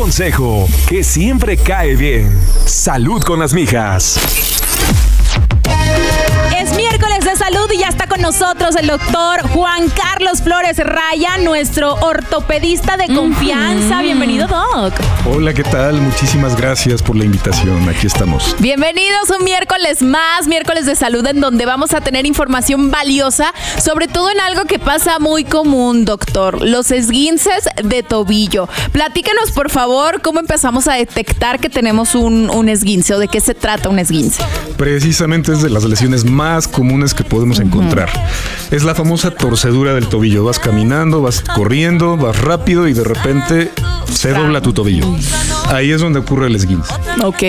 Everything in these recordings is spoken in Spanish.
consejo que siempre cae bien. Salud con las mijas. Es miércoles de salud y ya está con nosotros el doctor Juan Carlos Flores Raya, nuestro ortopedista de confianza. Bienvenido, Doc. Hola, ¿qué tal? Muchísimas gracias por la invitación. Aquí estamos. Bienvenidos un miércoles más, miércoles de salud, en donde vamos a tener información valiosa, sobre todo en algo que pasa muy común, doctor, los esguinces de tobillo. Platíquenos, por favor, cómo empezamos a detectar que tenemos un esguince o de qué se trata un esguince. Precisamente es de las lesiones más comunes que podemos encontrar. Es la famosa torcedura del tobillo. Vas caminando, vas corriendo, vas rápido y de repente se dobla tu tobillo. Ahí es donde ocurre el esguince. Ok.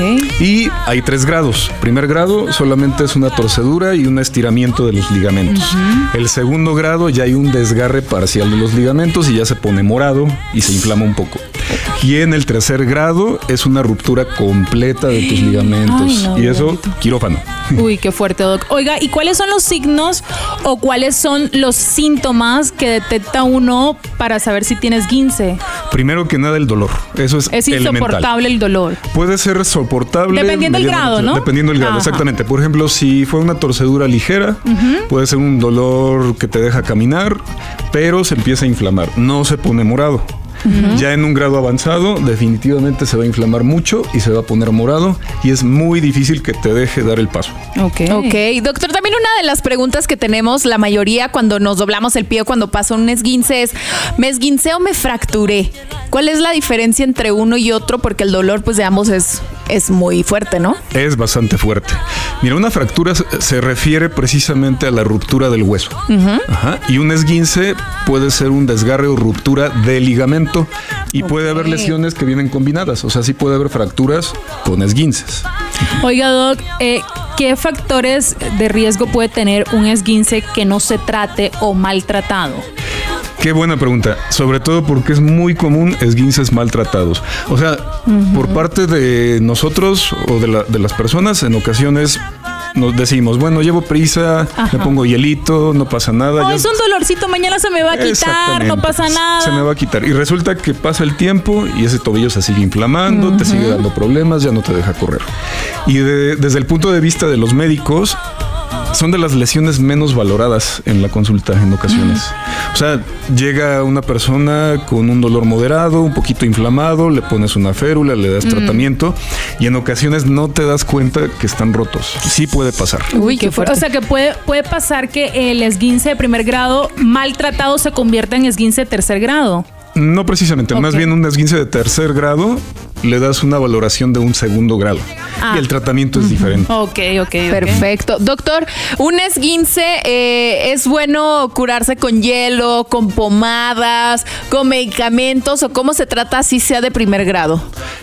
Y hay 3 grados. Primer grado solamente es una torcedura y un estiramiento de los ligamentos. El segundo grado ya hay un desgarre parcial de los ligamentos y ya se pone morado y se inflama un poco. Y en el tercer grado es una ruptura completa de tus ligamentos. Ay, no, y eso, bonito. quirófano. Uy, qué fuerte, Doc. Oiga, ¿y cuáles son los signos o cuáles son los síntomas que detecta uno para saber si tiene esguince? Primero que nada, el dolor. Eso es elemental. Insoportable el dolor. Puede ser soportable. Dependiendo del grado, ¿no? Dependiendo del grado, Ajá. Exactamente. Por ejemplo, si fue una torcedura ligera, puede ser un dolor que te deja caminar, pero se empieza a inflamar. No se pone morado. Ya en un grado avanzado, definitivamente se va a inflamar mucho y se va a poner morado y es muy difícil que te deje dar el paso. Ok, doctor, también una de las preguntas que tenemos la mayoría cuando nos doblamos el pie o cuando pasa un esguince es, ¿me esguincé o me fracturé? ¿Cuál es la diferencia entre uno y otro? Porque el dolor, pues, de ambos es muy fuerte, ¿no? Es bastante fuerte. Mira, una fractura se refiere precisamente a la ruptura del hueso. Ajá. Y un esguince puede ser un desgarre o ruptura del ligamento y puede haber lesiones que vienen combinadas. O sea, sí puede haber fracturas con esguinces. Oiga, Doc, ¿qué factores de riesgo puede tener un esguince que no se trate o maltratado? Qué buena pregunta, sobre todo porque es muy común esguinces maltratados. O sea, por parte de nosotros o de las personas, en ocasiones nos decimos, bueno, llevo prisa, me pongo hielito, no pasa nada. No, es un dolorcito, mañana se me va a quitar, no pasa nada. Se me va a quitar. Y resulta que pasa el tiempo y ese tobillo se sigue inflamando, te sigue dando problemas, ya no te deja correr. Y desde el punto de vista de los médicos, son de las lesiones menos valoradas en la consulta en ocasiones. O sea, llega una persona con un dolor moderado, un poquito inflamado, le pones una férula, le das tratamiento y en ocasiones no te das cuenta que están rotos. Sí puede pasar. Uy, qué fuerte. O sea, que puede pasar que el esguince de primer grado maltratado se convierta en esguince de tercer grado. No precisamente, más bien un esguince de tercer grado le das una valoración de un segundo grado y el tratamiento es diferente. Ok. Perfecto. Doctor, un esguince ¿es bueno curarse con hielo, con pomadas, con medicamentos o cómo se trata así sea de primer grado?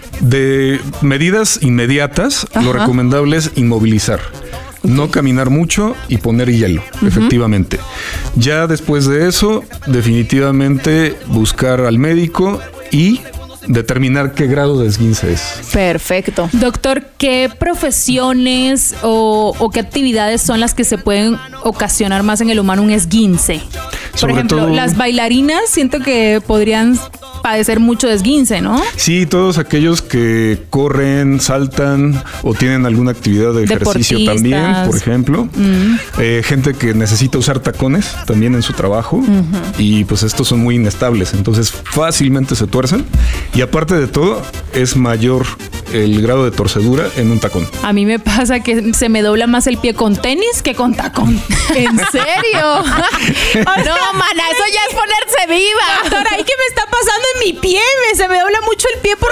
De medidas inmediatas, lo recomendable es inmovilizar. No caminar mucho y poner hielo, efectivamente. Ya después de eso, definitivamente buscar al médico y determinar qué grado de esguince es. Perfecto. Doctor, ¿qué profesiones o qué actividades son las que se pueden ocasionar más en el humano un esguince? Por ejemplo, las bailarinas siento que podrían padecer mucho de esguince, ¿no? Sí, todos aquellos que corren, saltan o tienen alguna actividad de ejercicio también, por ejemplo. Gente que necesita usar tacones también en su trabajo y pues estos son muy inestables, entonces fácilmente se tuercen y aparte de todo es mayor el grado de torcedura en un tacón. A mí me pasa que se me dobla más el pie con tenis que con tacón. ¿En serio? No, mana, eso ya es ponerse viva. Doctora, ¿y qué me está pasando en mi pie? Se me dobla mucho el pie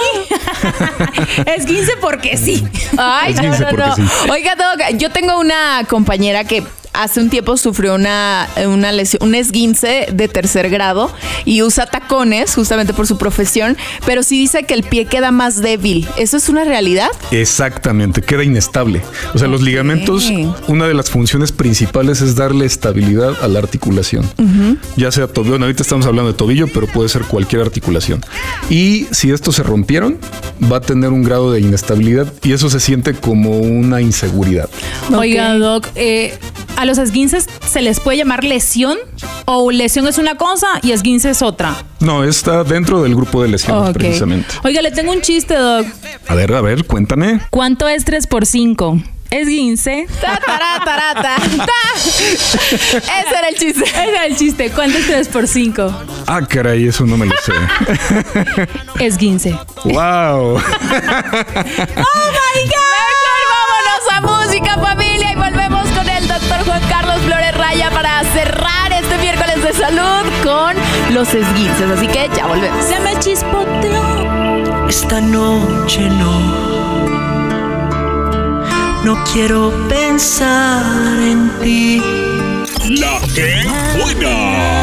porque sí. Esguince porque sí. Ay, Esguince porque sí. Oiga, Doc, yo tengo una compañera que hace un tiempo sufrió una lesión, un esguince de tercer grado y usa tacones justamente por su profesión, pero sí dice que el pie queda más débil. ¿Eso es una realidad? Exactamente, queda inestable. O sea, los ligamentos, una de las funciones principales es darle estabilidad a la articulación. Ya sea tobillo, ahorita estamos hablando de tobillo, pero puede ser cualquier articulación. Y si estos se rompieron, va a tener un grado de inestabilidad y eso se siente como una inseguridad. Oiga, Doc, ¿A los esguinces se les puede llamar lesión? ¿O lesión es una cosa y esguince es otra? No, está dentro del grupo de lesiones, Ok. precisamente. Oiga, le tengo un chiste, Doc. A ver, cuéntame. ¿Cuánto es 3 por 5? Esguince. Ta, tará, tará, ta, ta. Ese era el chiste. Ese era el chiste. ¿Cuánto es 3 por 5? Ah, caray, eso no me lo sé. Esguince. ¡Wow! Mejor vámonos a música, familia, y volvemos con el doctor Juan Carlos Flores Raya para cerrar este miércoles de salud con los esguinces. Así que ya volvemos. Se me chispoteó. Esta noche no quiero pensar en ti. La que buena.